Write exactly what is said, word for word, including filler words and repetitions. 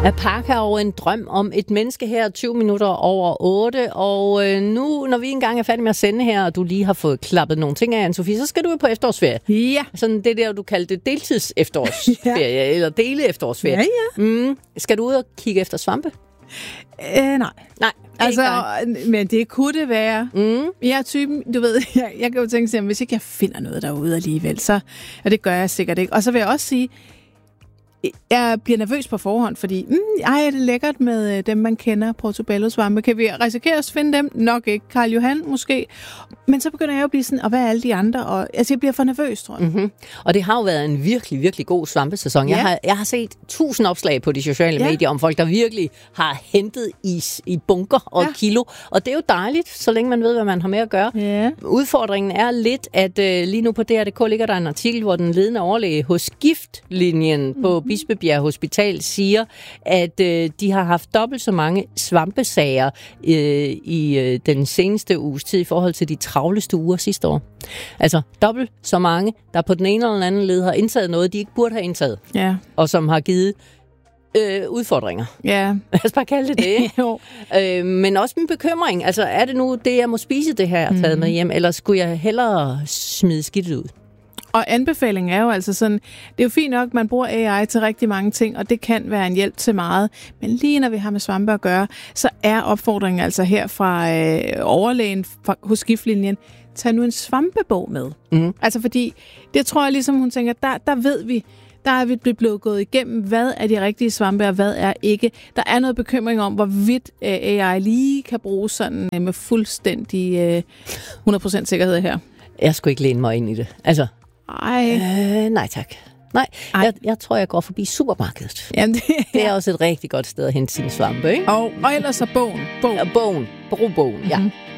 Apaka og en drøm om et menneske her, tyve minutter over otte. Og øh, nu, når vi engang er færdige med at sende her, og du lige har fået klappet nogle ting af, Anne-Sophie, så skal du jo på efterårsferie. Ja. Sådan det der, du kaldte deltids efterårsferie, ja. Eller dele efterårsferie. Ja, ja. Mm. Skal du ud og kigge efter svampe? Øh, nej. Nej. Altså, men det kunne det være. Mm. Jeg er typen, du ved, jeg, jeg kan jo tænke sig, hvis ikke jeg finder noget derude alligevel, så, og det gør jeg sikkert ikke. Og så vil jeg også sige, jeg bliver nervøs på forhånd, fordi mm, ej, er det lækkert med dem, man kender, portobello-svampe. Kan vi risikere at finde dem? Nok ikke. Karl Johan måske. Men så begynder jeg jo at blive sådan, og hvad er alle de andre? Og, altså, jeg bliver for nervøs, tror jeg. Mm-hmm. Og det har jo været en virkelig, virkelig god svampesæson. Ja. Jeg, har, jeg har set tusind opslag på de sociale ja. medier om folk, der virkelig har hentet is i bunker og ja. kilo. Og det er jo dejligt, så længe man ved, hvad man har med at gøre. Ja. Udfordringen er lidt, at øh, lige nu på D R punktum d k ligger der en artikel, hvor den ledende overlæge hos Giftlinjen mm-hmm. på Bispebjerg Hospital siger, at øh, de har haft dobbelt så mange svampesager øh, i øh, den seneste uges tid i forhold til de travleste uger sidste år. Altså dobbelt så mange, der på den ene eller den anden led har indtaget noget, de ikke burde have indtaget. Ja. Og som har givet øh, udfordringer. Ja. Lad os bare kalde det det. Jo. øh, men også en bekymring. Altså er det nu det, jeg må spise det her, jeg har taget mm. med hjem, eller skulle jeg hellere smide skidtet ud? Og anbefalingen er jo altså sådan, det er jo fint nok, at man bruger A I til rigtig mange ting, og det kan være en hjælp til meget. Men lige når vi har med svampe at gøre, så er opfordringen altså her fra øh, overlægen fra, hos Giftlinjen, tag nu en svampebog med. Mm. Altså fordi, det tror jeg ligesom, hun tænker, der, der ved vi, der er vi blevet gået igennem, hvad er de rigtige svampe, og hvad er ikke. Der er noget bekymring om, hvorvidt øh, A I lige kan bruges sådan øh, med fuldstændig øh, hundrede procent sikkerhed her. Jeg skulle ikke læne mig ind i det. Altså, Ej. Øh, nej tak. Nej, jeg, jeg tror, jeg går forbi supermarkedet. Jamen, det, ja. det er også et rigtig godt sted at hente sine svampe, ikke? Og, og ellers så bogen. Bogen. Ja, bogen. Brug bogen, mm-hmm. ja.